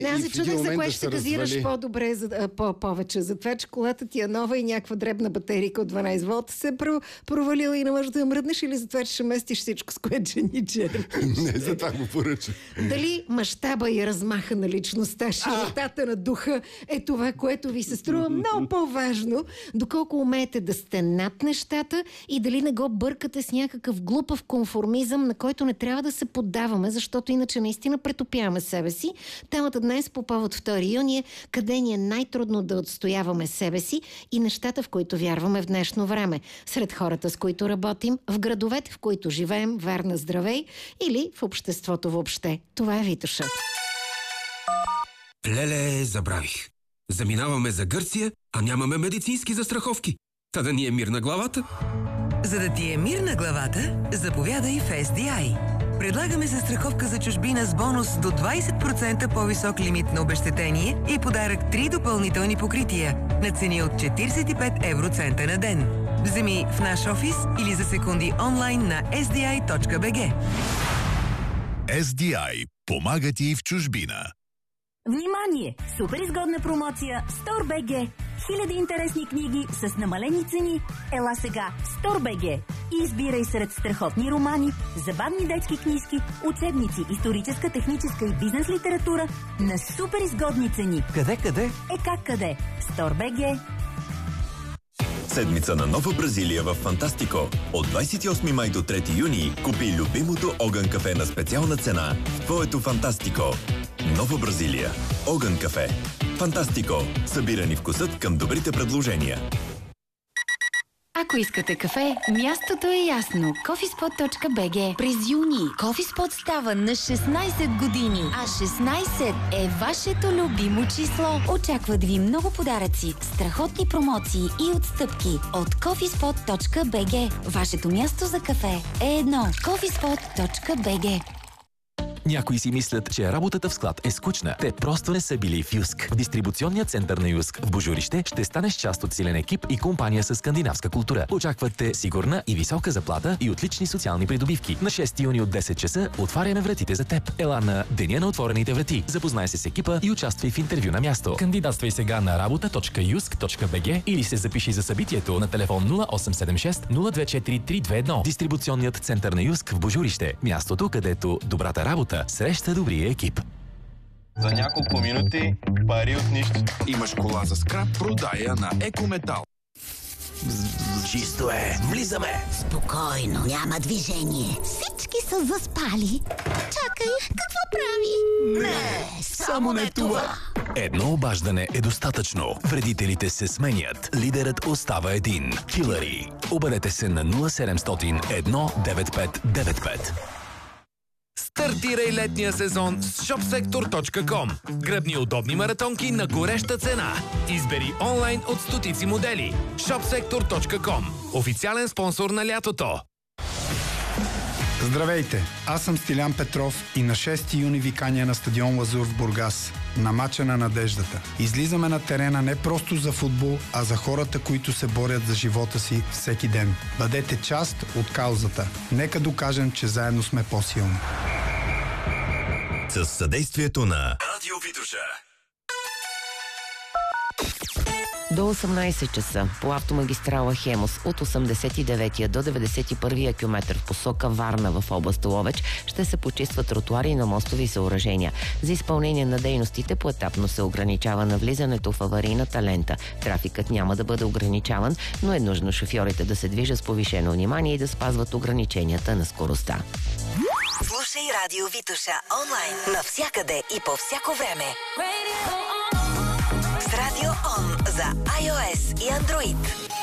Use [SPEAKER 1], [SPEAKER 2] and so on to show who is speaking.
[SPEAKER 1] Аз се чудех за кое ще се газираш по-добре, повече. За това, че колата ти е нова и някаква дребна батерийка от 12 волта се провалила и не можеш да я мръднеш, или за това, че ще местиш всичко, с което жени черпиш?
[SPEAKER 2] Не, за това го поръча.
[SPEAKER 1] Дали мащаба и размаха на личността, широтата на духа е това, което ви се струва много по-важно, доколко умеете да сте над нещата и дали не го бъркате с някакъв глупав конформизъм, на който не трябва да се поддаваме, защото иначе наистина претопяваме себе си. Темата днес по повод 2 юни е къде ни е най-трудно да отстояваме себе си и нещата, в които вярваме в днешно време. Сред хората, с които работим, в градовете, в които живеем, Варна, здравей, или в обществото въобще. Това е Витоша.
[SPEAKER 3] Леле, забравих. Заминаваме за Гърция, а нямаме медицински застраховки. Та да ни е мир на главата.
[SPEAKER 4] За да ти е мир на главата, заповядай в SDI. Предлагаме застраховка за чужбина с бонус до 20% по-висок лимит на обезщетение и подарък 3 допълнителни покрития на цени от 45 евроцента на ден. Вземи в наш офис или за секунди онлайн на sdi.bg.
[SPEAKER 5] SDI помага ти в чужбина.
[SPEAKER 6] Внимание! Супер изгодна промоция StoreBG. Хиляди интересни книги с намалени цени. Ела сега в StoreBG и избирай сред страхотни романи, забавни детски книжки, учебници, историческа, техническа и бизнес литература на супер изгодни цени.
[SPEAKER 7] Къде?
[SPEAKER 6] Как къде? StoreBG.
[SPEAKER 8] Седмица на Нова Бразилия в Фантастико. От 28 май до 3 юни купи любимото Огън кафе на специална цена в твоето Фантастико. Нова Бразилия. Огън кафе. Фантастико. Събирани вкусът към добрите предложения.
[SPEAKER 9] Ако искате кафе, мястото е ясно. Coffeespot.bg. През юни Coffeespot става на 16 години, а 16 е вашето любимо число. Очакват ви много подаръци, страхотни промоции и отстъпки от Coffeespot.bg. Вашето място за кафе е едно. Coffeespot.bg.
[SPEAKER 10] Някои си мислят, че работата в склад е скучна. Те просто не са били в ЮСК. В дистрибуционния център на ЮСК в Божурище ще станеш част от силен екип и компания с скандинавска култура. Очакват те сигурна и висока заплата и отлични социални придобивки. На 6 юни от 10 часа отваряме вратите за теб. Ела на Деня на отворените врати. Запознай се с екипа и участвай в интервю на място. Кандидатствай сега на работа.usk.bg или се запиши за събитието на телефон 0876 024 321. Дистрибуционният център на ЮСК в Божурище. Мястото, където добрата работа среща добрия екип.
[SPEAKER 11] За няколко минути пари от нищо.
[SPEAKER 12] Имаш кола за скрап, продай я на Екометал.
[SPEAKER 7] Чисто е, влизаме.
[SPEAKER 13] Спокойно, няма движение. Всички са заспали. Чакай, какво прави?
[SPEAKER 7] Не, само не това.
[SPEAKER 10] Едно обаждане е достатъчно. Вредителите се сменят. Лидерът остава един. Килъри. Обадете се на 0700 19595.
[SPEAKER 3] Стартирай летния сезон с shopsektor.com. Гръбни удобни маратонки на гореща цена. Избери онлайн от стотици модели. shopsektor.com. Официален спонсор на лятото.
[SPEAKER 14] Здравейте, аз съм Стилян Петров и на 6 юни ви каня на стадион Лазур в Бургас, на мача на надеждата. Излизаме на терена не просто за футбол, а за хората, които се борят за живота си всеки ден. Бъдете част от каузата. Нека докажем, че заедно сме по-силни.
[SPEAKER 8] С съдействието на
[SPEAKER 5] Радио Витоша.
[SPEAKER 15] До 18 часа по автомагистрала Хемус от 89-я до 91-я километър в посока Варна в област Ловеч ще се почистват тротуари на мостови съоръжения. За изпълнение на дейностите поетапно се ограничава навлизането в аварийната лента. Трафикът няма да бъде ограничаван, но е нужно шофьорите да се движат с повишено внимание и да спазват ограниченията на скоростта.
[SPEAKER 4] Слушай Радио Витоша онлайн навсякъде и по всяко време. С Радио Он за iOS и Android.